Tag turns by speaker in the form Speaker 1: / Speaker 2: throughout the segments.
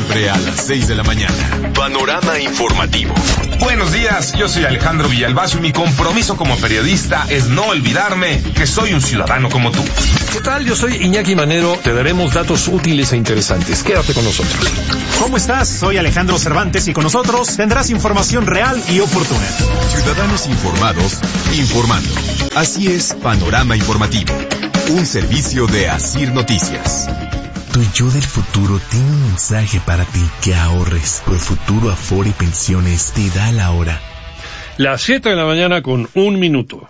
Speaker 1: Siempre a las 6 de la mañana. Panorama informativo.
Speaker 2: Buenos días, yo soy Alejandro Villalbazo y mi compromiso como periodista es no olvidarme que soy un ciudadano como tú.
Speaker 3: ¿Qué tal? Yo soy Iñaki Manero. Te daremos datos útiles e interesantes. Quédate con nosotros.
Speaker 4: ¿Cómo estás? Soy Alejandro Cervantes y con nosotros tendrás información real y oportuna.
Speaker 1: Ciudadanos informados, informando. Así es, Panorama Informativo. Un servicio de Asir Noticias.
Speaker 5: Tu yo del futuro tiene un mensaje para ti: que ahorres. Profuturo Afore y Pensiones te da la hora.
Speaker 3: Las 7 de la mañana con 1 minuto.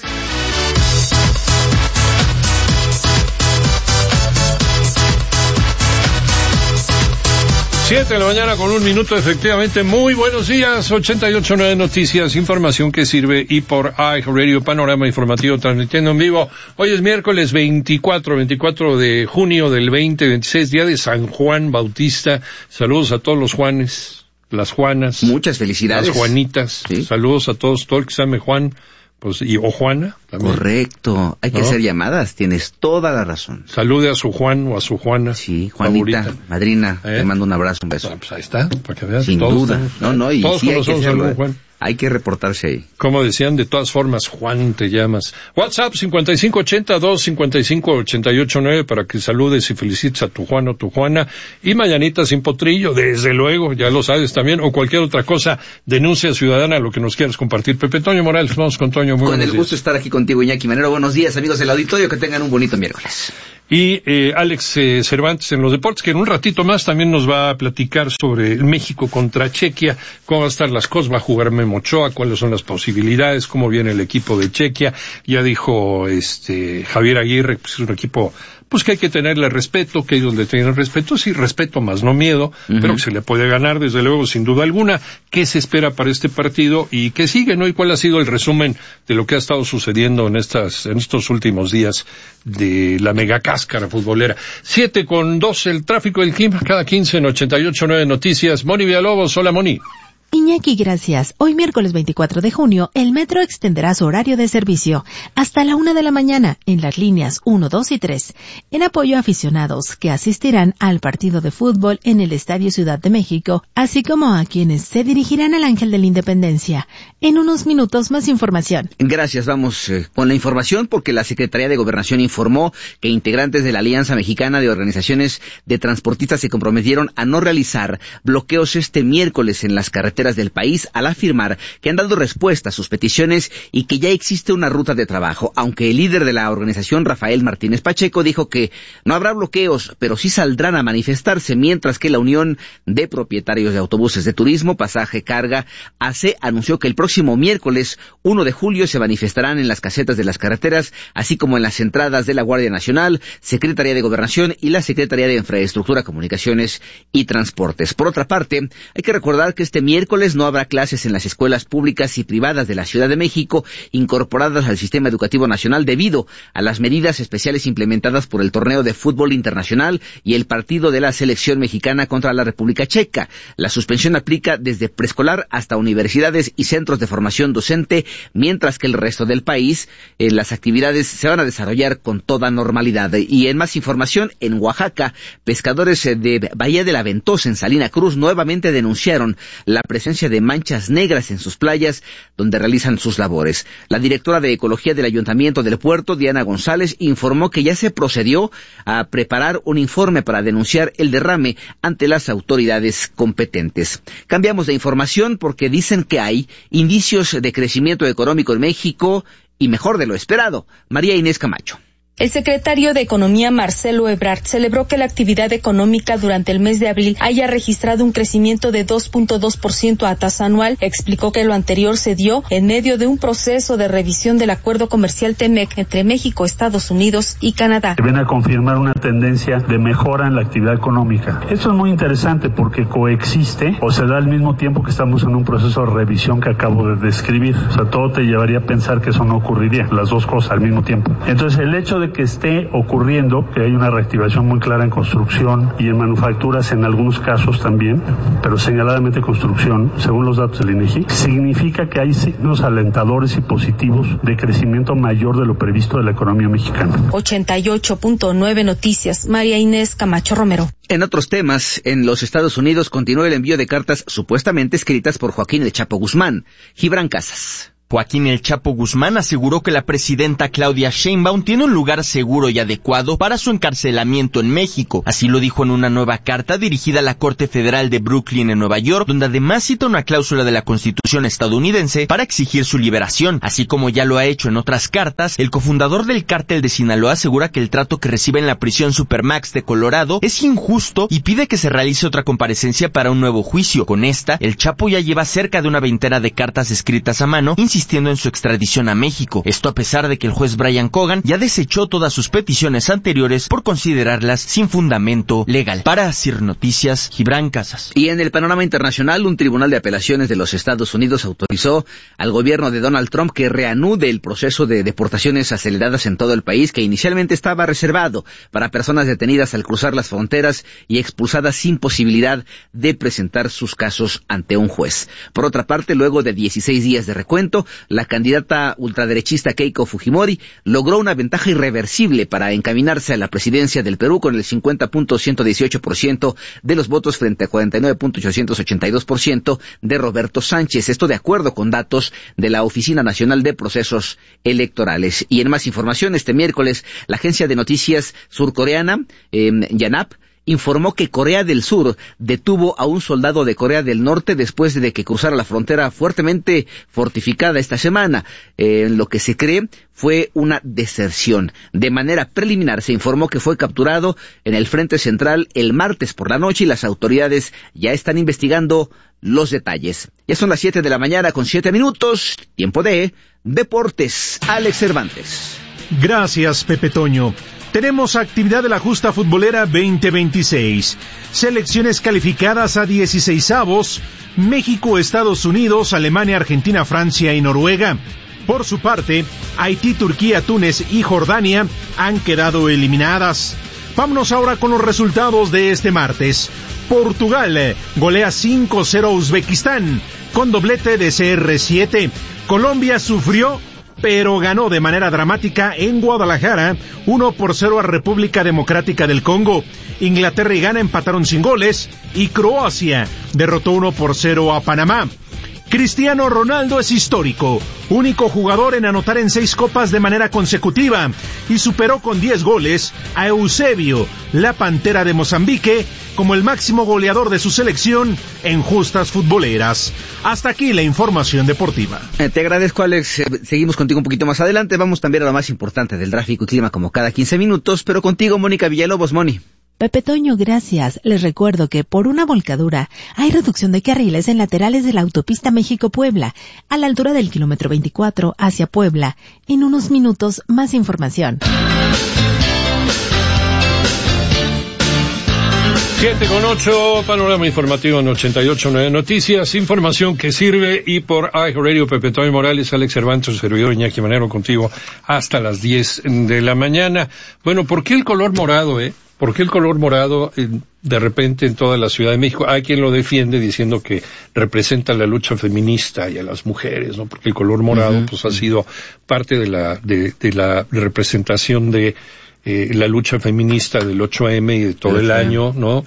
Speaker 3: Siete de la mañana con 1 minuto, efectivamente. Muy buenos días. 88.9 Noticias, información que sirve, y por iHeartRadio, Panorama Informativo, transmitiendo en vivo. Hoy es miércoles 24 de junio del 2026, día de San Juan Bautista. Saludos a todos los Juanes, las Juanas.
Speaker 6: Muchas felicidades.
Speaker 3: Las Juanitas. ¿Sí? Saludos a todos, todo el que se llame Juan. Pues, o Juana también.
Speaker 6: Correcto, hay que hacer llamadas, tienes toda la razón.
Speaker 3: Salude a su Juan o a su Juana.
Speaker 6: Sí, Juanita, favorita. Madrina, te mando un abrazo, un beso.
Speaker 3: Pues ahí está, para que veas.
Speaker 6: Sin duda. Y
Speaker 3: todos
Speaker 6: sí,
Speaker 3: conocemos a algún Juan.
Speaker 6: Hay que reportarse ahí.
Speaker 3: Como decían, de todas formas, Juan te llamas. WhatsApp 5580-255-889 para que saludes y felicites a tu Juan o tu Juana. Y mañanita sin potrillo, desde luego, ya lo sabes también, o cualquier otra cosa, denuncia ciudadana, lo que nos quieras compartir. Pepe Toño Morales, vamos con Toño. Muy
Speaker 6: con el gusto de estar aquí contigo, Iñaki Manero. Buenos días, amigos del auditorio, que tengan un bonito miércoles.
Speaker 3: Y Alex Cervantes en los deportes, que en un ratito más también nos va a platicar sobre México contra Chequia, cómo van a estar las cosas, va a jugar Memo Ochoa, cuáles son las posibilidades, cómo viene el equipo de Chequia. Ya dijo Javier Aguirre, pues es un equipo pues que hay que tenerle respeto, que ellos le tienen respeto, sí, respeto más no miedo, pero que se le puede ganar desde luego sin duda alguna. ¿Qué se espera para este partido y qué sigue, no? ¿Y cuál ha sido el resumen de lo que ha estado sucediendo en estos últimos días de la mega cáscara futbolera? 7:02, el tráfico del clima, cada 15 en 88.9 Noticias. Moni Villalobos, hola Moni.
Speaker 7: Iñaki, gracias. Hoy miércoles 24 de junio, el metro extenderá su horario de servicio hasta la 1 de la mañana en las líneas 1, 2 y 3, en apoyo a aficionados que asistirán al partido de fútbol en el Estadio Ciudad de México, así como a quienes se dirigirán al Ángel de la Independencia. En unos minutos más información.
Speaker 6: Gracias, vamos con la información porque la Secretaría de Gobernación informó que integrantes de la Alianza Mexicana de Organizaciones de Transportistas se comprometieron a no realizar bloqueos este miércoles en las carreteras del país, al afirmar que han dado respuesta a sus peticiones y que ya existe una ruta de trabajo, aunque el líder de la organización, Rafael Martínez Pacheco, dijo que no habrá bloqueos, pero sí saldrán a manifestarse, mientras que la Unión de Propietarios de Autobuses de Turismo, Pasaje Carga, ACE, anunció que el próximo miércoles 1 de julio se manifestarán en las casetas de las carreteras, así como en las entradas de la Guardia Nacional, Secretaría de Gobernación y la Secretaría de Infraestructura, Comunicaciones y Transportes. Por otra parte, hay que recordar que este miércoles no habrá clases en las escuelas públicas y privadas de la Ciudad de México incorporadas al Sistema Educativo Nacional debido a las medidas especiales implementadas por el torneo de fútbol internacional y el partido de la selección mexicana contra la República Checa. La suspensión aplica desde preescolar hasta universidades y centros de formación docente, mientras que el resto del país, las actividades se van a desarrollar con toda normalidad. Y en más información, en Oaxaca, pescadores de Bahía de la Ventosa, en Salina Cruz, nuevamente denunciaron la presencia de manchas negras en sus playas donde realizan sus labores. La directora de Ecología del Ayuntamiento del Puerto, Diana González, informó que ya se procedió a preparar un informe para denunciar el derrame ante las autoridades competentes. Cambiamos de información porque dicen que hay indicios de crecimiento económico en México y mejor de lo esperado. María Inés Camacho.
Speaker 8: El secretario de Economía, Marcelo Ebrard, celebró que la actividad económica durante el mes de abril haya registrado un crecimiento de 2.2% a tasa anual. Explicó que lo anterior se dio en medio de un proceso de revisión del acuerdo comercial TEMEC entre México, Estados Unidos y Canadá.
Speaker 9: Viene a confirmar una tendencia de mejora en la actividad económica. Esto es muy interesante porque coexiste o se da al mismo tiempo que estamos en un proceso de revisión que acabo de describir. O sea, todo te llevaría a pensar que eso no ocurriría, las dos cosas al mismo tiempo. Entonces, el hecho de de que esté ocurriendo, que hay una reactivación muy clara en construcción y en manufacturas en algunos casos también, pero señaladamente construcción, según los datos del INEGI, significa que hay signos alentadores y positivos de crecimiento mayor de lo previsto de la economía mexicana.
Speaker 8: 88.9 Noticias, María Inés Camacho Romero.
Speaker 6: En otros temas, en los Estados Unidos continúa el envío de cartas supuestamente escritas por Joaquín El Chapo Guzmán. Gibran Casas.
Speaker 10: Joaquín El Chapo Guzmán aseguró que la presidenta Claudia Sheinbaum tiene un lugar seguro y adecuado para su encarcelamiento en México. Así lo dijo en una nueva carta dirigida a la Corte Federal de Brooklyn en Nueva York, donde además cita una cláusula de la Constitución estadounidense para exigir su liberación. Así como ya lo ha hecho en otras cartas, el cofundador del cártel de Sinaloa asegura que el trato que recibe en la prisión Supermax de Colorado es injusto y pide que se realice otra comparecencia para un nuevo juicio. Con esta, el Chapo ya lleva cerca de una veintena de cartas escritas a mano, insistiendo en su extradición a México. Esto a pesar de que el juez Brian Cogan ya desechó todas sus peticiones anteriores por considerarlas sin fundamento legal. Para Asir Noticias, Gibran Casas.
Speaker 6: Y en el panorama internacional, un tribunal de apelaciones de los Estados Unidos autorizó al gobierno de Donald Trump que reanude el proceso de deportaciones aceleradas en todo el país, que inicialmente estaba reservado para personas detenidas al cruzar las fronteras y expulsadas sin posibilidad de presentar sus casos ante un juez. Por otra parte, luego de 16 días de recuento, la candidata ultraderechista Keiko Fujimori logró una ventaja irreversible para encaminarse a la presidencia del Perú con el 50.118% de los votos frente a 49.882% de Roberto Sánchez. Esto de acuerdo con datos de la Oficina Nacional de Procesos Electorales. Y en más información, este miércoles, la agencia de noticias surcoreana, Yonhap, informó que Corea del Sur detuvo a un soldado de Corea del Norte después de que cruzara la frontera fuertemente fortificada esta semana. Lo que se cree fue una deserción. De manera preliminar se informó que fue capturado en el frente central el martes por la noche y las autoridades ya están investigando los detalles. Ya son las 7 de la mañana con 7 minutos, tiempo de Deportes. Alex Cervantes.
Speaker 4: Gracias, Pepe Toño. Tenemos actividad de la justa futbolera 2026. Selecciones calificadas a 16avos. México, Estados Unidos, Alemania, Argentina, Francia y Noruega. Por su parte, Haití, Turquía, Túnez y Jordania han quedado eliminadas. Vámonos ahora con los resultados de este martes. Portugal golea 5-0 a Uzbekistán con doblete de CR7. Colombia sufrió, pero ganó de manera dramática en Guadalajara 1-0 a República Democrática del Congo. Inglaterra y Ghana empataron sin goles y Croacia derrotó 1-0 a Panamá. Cristiano Ronaldo es histórico, único jugador en anotar en 6 copas de manera consecutiva y superó con 10 goles a Eusebio, la Pantera de Mozambique, como el máximo goleador de su selección en justas futboleras. Hasta aquí la información deportiva.
Speaker 6: Te agradezco, Alex. Seguimos contigo un poquito más adelante. Vamos también a lo más importante del tráfico y clima como cada 15 minutos, pero contigo, Mónica Villalobos. Moni.
Speaker 7: Pepe Toño, gracias. Les recuerdo que por una volcadura hay reducción de carriles en laterales de la autopista México-Puebla, a la altura del kilómetro 24 hacia Puebla. En unos minutos, más información.
Speaker 3: 7:08, panorama informativo en 88.9 Noticias, información que sirve y por iHeartRadio, Pepe Toño Morales, Alex Cervantes, servidor Iñaki Manero contigo hasta las 10 de la mañana. Bueno, ¿por qué el color morado, ¿Por qué el color morado de repente en toda la Ciudad de México? Hay quien lo defiende diciendo que representa la lucha feminista y a las mujeres, ¿no? Porque el color morado pues ha sido parte de la representación de la lucha feminista del 8M y de todo el año, ¿no?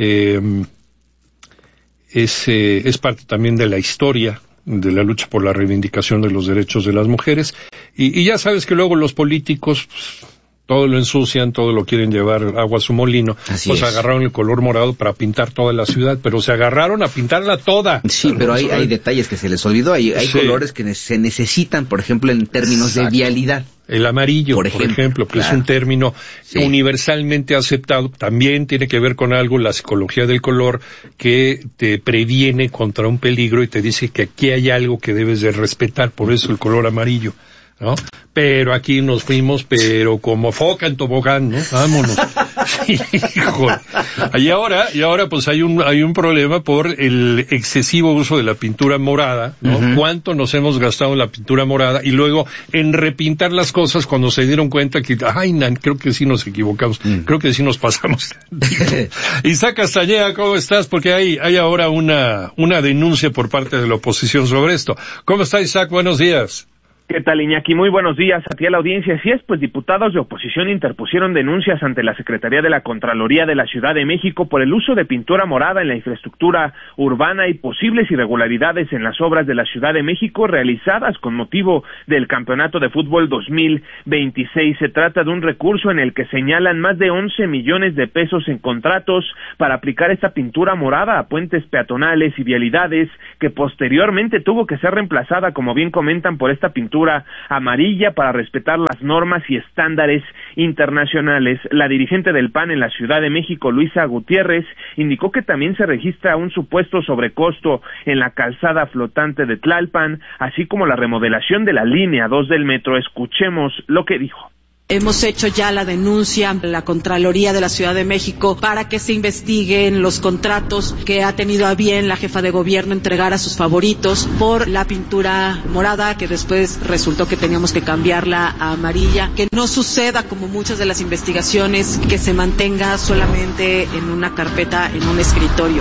Speaker 3: Es parte también de la historia de la lucha por la reivindicación de los derechos de las mujeres. Y ya sabes que luego los políticos todo lo ensucian, todo lo quieren llevar agua a su molino. Así pues es. Agarraron el color morado para pintar toda la ciudad, pero se agarraron a pintarla toda.
Speaker 6: Sí, pero hay detalles que se les olvidó. Hay colores que se necesitan, por ejemplo, en términos de vialidad.
Speaker 3: El amarillo, por ejemplo, que es un término universalmente aceptado, también tiene que ver con algo, la psicología del color, que te previene contra un peligro y te dice que aquí hay algo que debes de respetar, por eso el color amarillo. ¿no? Pero aquí nos fuimos, pero como foca en tobogán, ¿no? Vámonos. Híjole. Y ahora pues hay un problema por el excesivo uso de la pintura morada, ¿no? Uh-huh. ¿Cuánto nos hemos gastado en la pintura morada? Y luego en repintar las cosas cuando se dieron cuenta que, creo que sí nos equivocamos, creo que sí nos pasamos. Isaac Castañeda, ¿cómo estás? Porque hay ahora una denuncia por parte de la oposición sobre esto. ¿Cómo está, Isaac? Buenos días.
Speaker 11: ¿Qué tal, Iñaki? Muy buenos días a ti, a la audiencia. Así es, pues diputados de oposición interpusieron denuncias ante la Secretaría de la Contraloría de la Ciudad de México por el uso de pintura morada en la infraestructura urbana y posibles irregularidades en las obras de la Ciudad de México realizadas con motivo del Campeonato de Fútbol 2026. Se trata de un recurso en el que señalan más de 11 millones de pesos en contratos para aplicar esta pintura morada a puentes peatonales y vialidades, que posteriormente tuvo que ser reemplazada, como bien comentan, por esta pintura amarilla para respetar las normas y estándares internacionales. La dirigente del PAN en la Ciudad de México, Luisa Gutiérrez, indicó que también se registra un supuesto sobrecosto en la calzada flotante de Tlalpan, así como la remodelación de la línea 2 del metro. Escuchemos lo que dijo.
Speaker 12: Hemos hecho ya la denuncia a la Contraloría de la Ciudad de México para que se investiguen los contratos que ha tenido a bien la jefa de gobierno entregar a sus favoritos por la pintura morada, que después resultó que teníamos que cambiarla a amarilla. Que no suceda como muchas de las investigaciones, que se mantenga solamente en una carpeta, en un escritorio.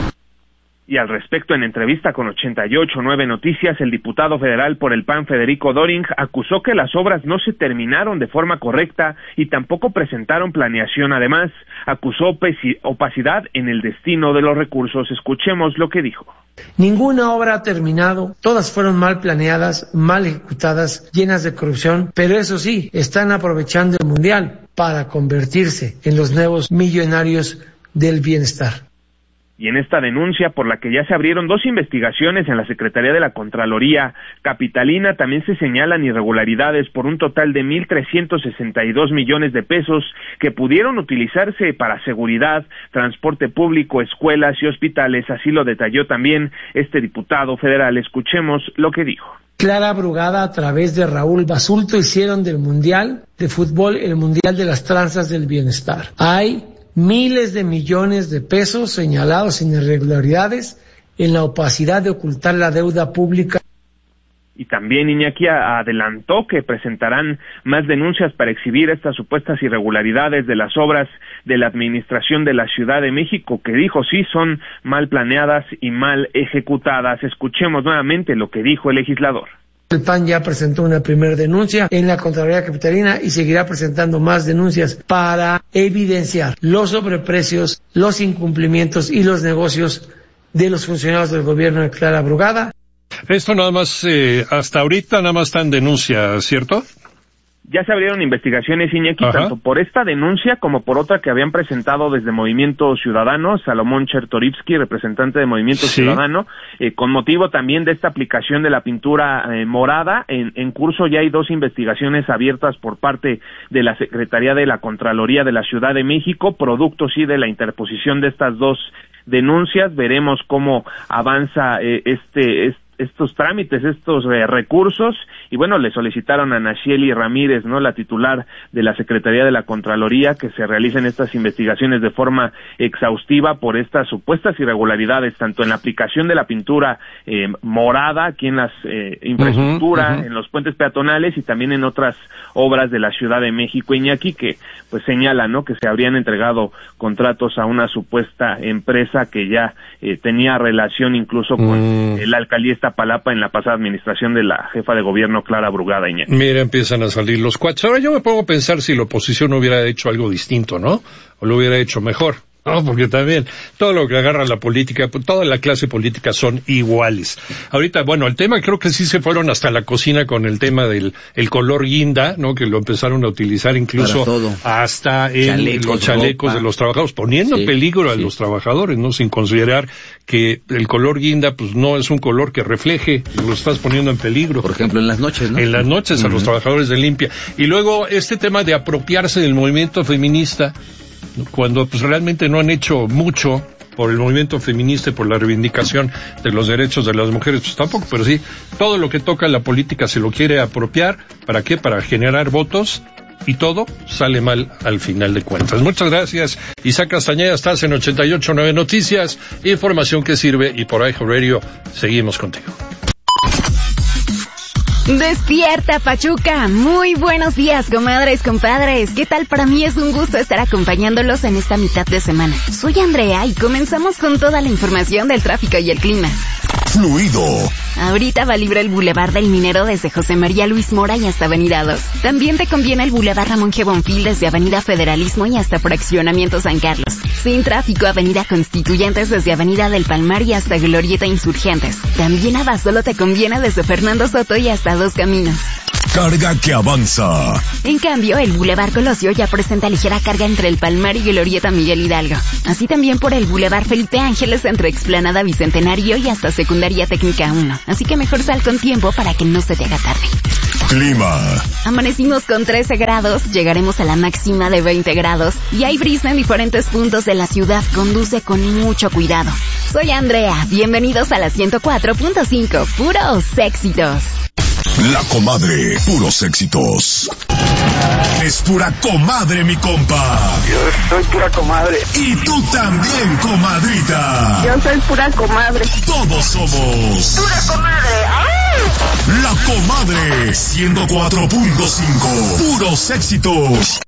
Speaker 11: Y al respecto, en entrevista con 88.9 Noticias, el diputado federal por el PAN, Federico Doring, acusó que las obras no se terminaron de forma correcta y tampoco presentaron planeación. Además, acusó opacidad en el destino de los recursos. Escuchemos lo que dijo.
Speaker 13: Ninguna obra ha terminado, todas fueron mal planeadas, mal ejecutadas, llenas de corrupción, pero eso sí, están aprovechando el Mundial para convertirse en los nuevos millonarios del bienestar.
Speaker 11: Y en esta denuncia, por la que ya se abrieron 2 investigaciones en la Secretaría de la Contraloría Capitalina, también se señalan irregularidades por un total de 1,362 millones de pesos que pudieron utilizarse para seguridad, transporte público, escuelas y hospitales. Así lo detalló también este diputado federal. Escuchemos lo que dijo.
Speaker 13: Clara Brugada, a través de Raúl Basulto, hicieron del Mundial de Fútbol el Mundial de las Tranzas del Bienestar. Hay miles de millones de pesos señalados en irregularidades en la opacidad de ocultar la deuda pública.
Speaker 11: Y también Iñaki adelantó que presentarán más denuncias para exhibir estas supuestas irregularidades de las obras de la Administración de la Ciudad de México, que dijo sí son mal planeadas y mal ejecutadas. Escuchemos nuevamente lo que dijo el legislador.
Speaker 13: El PAN ya presentó una primera denuncia en la Contraloría Capitalina y seguirá presentando más denuncias para evidenciar los sobreprecios, los incumplimientos y los negocios de los funcionarios del gobierno de Clara Brugada.
Speaker 3: Esto nada más, hasta ahorita nada más está en denuncia, ¿cierto?
Speaker 11: Ya se abrieron investigaciones, Iñaki, tanto por esta denuncia como por otra que habían presentado desde Movimiento Ciudadano, Salomón Chertorivsky, representante de Movimiento Ciudadano, con motivo también de esta aplicación de la pintura morada. En curso ya hay 2 investigaciones abiertas por parte de la Secretaría de la Contraloría de la Ciudad de México, producto sí de la interposición de estas 2 denuncias. Veremos cómo avanza estos trámites, estos recursos, y bueno, le solicitaron a Nacheli Ramírez, ¿no?, la titular de la Secretaría de la Contraloría, que se realicen estas investigaciones de forma exhaustiva por estas supuestas irregularidades, tanto en la aplicación de la pintura morada, aquí en las infraestructura, en los puentes peatonales y también en otras obras de la Ciudad de México. Iñaki, que pues señala, ¿no?, que se habrían entregado contratos a una supuesta empresa que ya tenía relación incluso con la alcaldía Iztapalapa en la pasada administración de la jefa de gobierno Clara Brugada. Iñaki.
Speaker 3: Mira, empiezan a salir los cuates. Ahora yo me pongo a pensar si la oposición hubiera hecho algo distinto, ¿no? O lo hubiera hecho mejor. No, porque también todo lo que agarra la política, toda la clase política son iguales. Ahorita, bueno, el tema creo que sí se fueron hasta la cocina con el tema del color guinda, ¿no? Que lo empezaron a utilizar incluso hasta en los chalecos de los trabajadores, poniendo en peligro a los trabajadores, ¿no? Sin considerar que el color guinda, pues no es un color que refleje, lo estás poniendo en peligro.
Speaker 6: Por ejemplo, en las noches, ¿no?
Speaker 3: En las noches a los trabajadores de limpia. Y luego este tema de apropiarse del movimiento feminista, cuando pues realmente no han hecho mucho por el movimiento feminista y por la reivindicación de los derechos de las mujeres, pues tampoco, pero sí, todo lo que toca la política se lo quiere apropiar. ¿Para qué? Para generar votos. Y todo sale mal al final de cuentas. Muchas gracias, Isaac Castañeda. Estás en 88.9 Noticias, información que sirve, y por iHeartRadio seguimos contigo.
Speaker 14: Despierta, Pachuca. Muy buenos días, comadres, compadres. ¿Qué tal? Para mí es un gusto estar acompañándolos en esta mitad de semana. Soy Andrea y comenzamos con toda la información del tráfico y el clima.
Speaker 1: Fluido.
Speaker 14: Ahorita va libre el Boulevard del Minero desde José María Luis Mora y hasta Avenida 2. También te conviene el Boulevard Ramón G. Bonfil desde Avenida Federalismo y hasta Fraccionamiento San Carlos. Sin tráfico, Avenida Constituyentes desde Avenida del Palmar y hasta Glorieta Insurgentes. También Abasolo te conviene desde Fernando Soto y hasta Dos Caminos.
Speaker 1: Carga que avanza.
Speaker 14: En cambio, el Boulevard Colosio ya presenta ligera carga entre el Palmar y Glorieta Miguel Hidalgo. Así también por el Boulevard Felipe Ángeles entre Explanada Bicentenario y hasta Secundaria Técnica 1. Así que mejor sal con tiempo para que no se te haga tarde.
Speaker 1: Clima.
Speaker 14: Amanecimos con 13 grados, llegaremos a la máxima de 20 grados y hay brisa en diferentes puntos de la ciudad. Conduce con mucho cuidado. Soy Andrea, bienvenidos a la 104.5, puros éxitos.
Speaker 1: La comadre, puros éxitos. Es pura comadre, mi compa.
Speaker 15: Yo soy pura comadre.
Speaker 1: Y tú también, comadrita.
Speaker 15: Yo soy pura comadre.
Speaker 1: Todos somos
Speaker 15: pura comadre. ¡Ay!
Speaker 1: La comadre 104.5, puros éxitos.